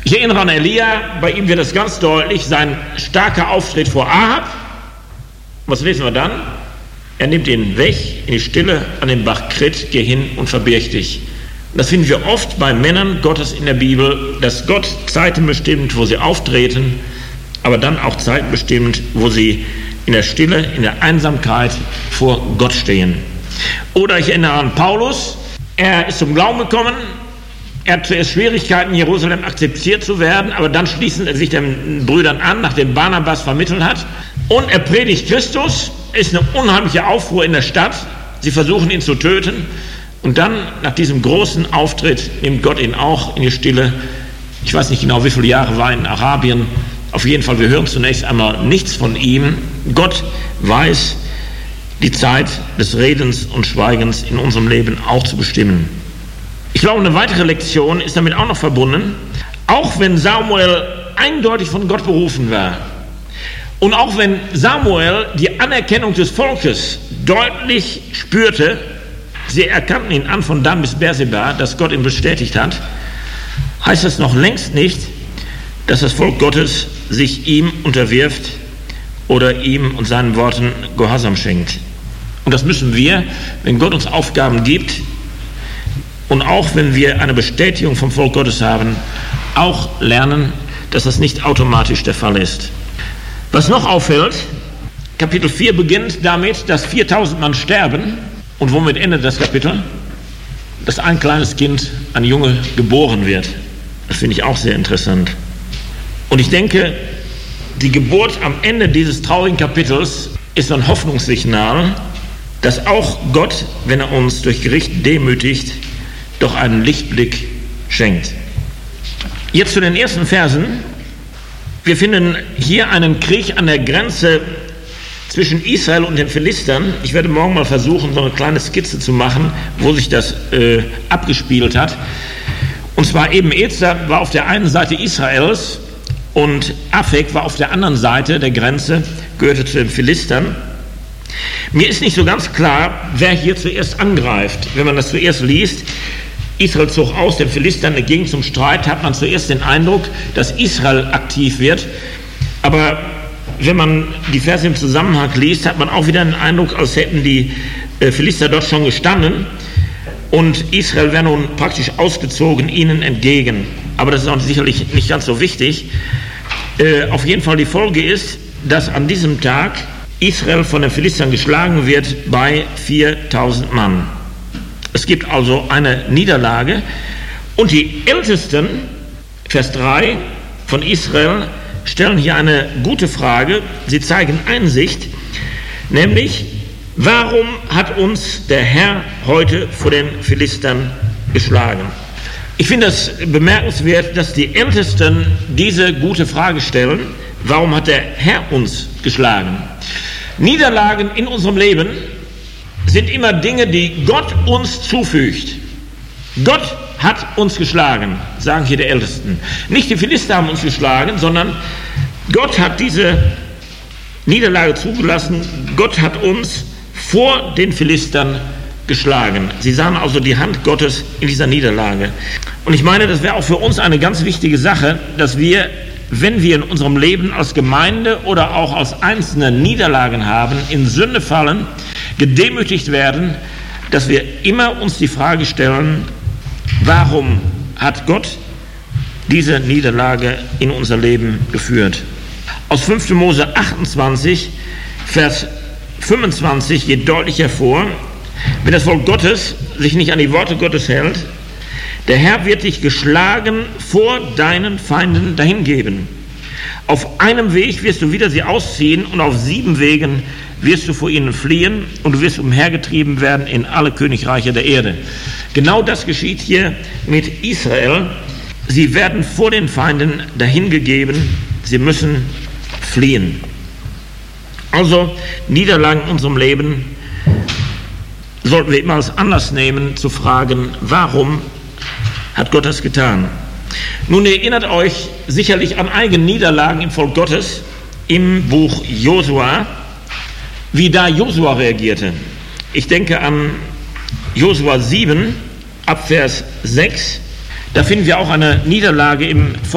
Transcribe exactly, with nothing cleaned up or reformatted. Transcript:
Ich erinnere an Elia, bei ihm wird es ganz deutlich, sein starker Auftritt vor Ahab. Was lesen wir dann? Er nimmt ihn weg in die Stille an den Bach Krit, geh hin und verbirg dich. Das finden wir oft bei Männern Gottes in der Bibel, dass Gott Zeiten bestimmt, wo sie auftreten, aber dann auch Zeiten bestimmt, wo sie in der Stille, in der Einsamkeit vor Gott stehen. Oder ich erinnere an Paulus, er ist zum Glauben gekommen, er hat zuerst Schwierigkeiten, in Jerusalem akzeptiert zu werden, aber dann schließen er sich den Brüdern an, nachdem Barnabas vermittelt hat. Und er predigt Christus, ist eine unheimliche Aufruhr in der Stadt, sie versuchen ihn zu töten. Und dann, nach diesem großen Auftritt, nimmt Gott ihn auch in die Stille. Ich weiß nicht genau, wie viele Jahre war er in Arabien. Auf jeden Fall, wir hören zunächst einmal nichts von ihm. Gott weiß, die Zeit des Redens und Schweigens in unserem Leben auch zu bestimmen. Ich glaube, eine weitere Lektion ist damit auch noch verbunden. Auch wenn Samuel eindeutig von Gott berufen war und auch wenn Samuel die Anerkennung des Volkes deutlich spürte, sie erkannten ihn an von Dan bis Berseba, dass Gott ihn bestätigt hat, heißt das noch längst nicht, dass das Volk Gottes sich ihm unterwirft oder ihm und seinen Worten Gehorsam schenkt. Und das müssen wir, wenn Gott uns Aufgaben gibt und auch wenn wir eine Bestätigung vom Volk Gottes haben, auch lernen, dass das nicht automatisch der Fall ist. Was noch auffällt, Kapitel vier beginnt damit, dass viertausend Mann sterben. Und womit endet das Kapitel? Dass ein kleines Kind, ein Junge, geboren wird. Das finde ich auch sehr interessant. Und ich denke, die Geburt am Ende dieses traurigen Kapitels ist ein Hoffnungssignal, dass auch Gott, wenn er uns durch Gericht demütigt, doch einen Lichtblick schenkt. Jetzt zu den ersten Versen. Wir finden hier einen Krieg an der Grenze zwischen Israel und den Philistern. Ich werde morgen mal versuchen, so eine kleine Skizze zu machen, wo sich das äh, abgespielt hat. Und zwar eben Ezer war auf der einen Seite Israels und Afek war auf der anderen Seite der Grenze, gehörte zu den Philistern. Mir ist nicht so ganz klar, wer hier zuerst angreift. Wenn man das zuerst liest, Israel zog aus den Philistern, er ging zum Streit, hat man zuerst den Eindruck, dass Israel aktiv wird. Aber wenn man die Verse im Zusammenhang liest, hat man auch wieder den Eindruck, als hätten die Philister dort schon gestanden und Israel wäre nun praktisch ausgezogen ihnen entgegen. Aber das ist auch sicherlich nicht ganz so wichtig. Äh, auf jeden Fall die Folge ist, dass an diesem Tag Israel von den Philistern geschlagen wird bei viertausend Mann. Es gibt also eine Niederlage und die Ältesten, Vers drei von Israel, stellen hier eine gute Frage. Sie zeigen Einsicht, nämlich, warum hat uns der Herr heute vor den Philistern geschlagen? Ich finde es bemerkenswert, dass die Ältesten diese gute Frage stellen. Warum hat der Herr uns geschlagen? Niederlagen in unserem Leben sind immer Dinge, die Gott uns zufügt. Gott hat uns geschlagen, sagen hier die Ältesten. Nicht die Philister haben uns geschlagen, sondern Gott hat diese Niederlage zugelassen. Gott hat uns vor den Philistern geschlagen. Sie sahen also die Hand Gottes in dieser Niederlage. Und ich meine, das wäre auch für uns eine ganz wichtige Sache, dass wir, wenn wir in unserem Leben als Gemeinde oder auch als Einzelne Niederlagen haben, in Sünde fallen, gedemütigt werden, dass wir immer uns die Frage stellen, warum hat Gott diese Niederlage in unser Leben geführt? Aus fünfter Mose achtundzwanzig, Vers fünfundzwanzig geht deutlich hervor, wenn das Volk Gottes sich nicht an die Worte Gottes hält, der Herr wird dich geschlagen vor deinen Feinden dahingeben. Auf einem Weg wirst du wieder sie ausziehen und auf sieben Wegen wirst du vor ihnen fliehen und du wirst umhergetrieben werden in alle Königreiche der Erde. Genau das geschieht hier mit Israel. Sie werden vor den Feinden dahingegeben, sie müssen fliehen. Also Niederlagen in unserem Leben sollten wir immer als Anlass nehmen, zu fragen, warum hat Gott das getan? Nun, ihr erinnert euch sicherlich an eigene Niederlagen im Volk Gottes im Buch Josua, wie da Josua reagierte. Ich denke an Josua sieben, ab Vers sechs. Da finden wir auch eine Niederlage im Volk